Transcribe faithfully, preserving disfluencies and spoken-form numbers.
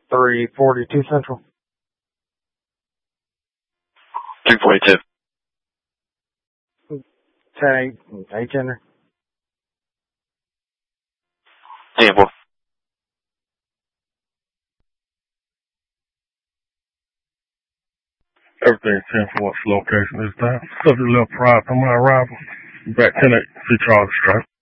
three forty-two Central. three forty-two. ten eight, Henry. ten four. Everything ten four location this time. Subject left prior to my arrival. Back ten eight, see Charlie Strike.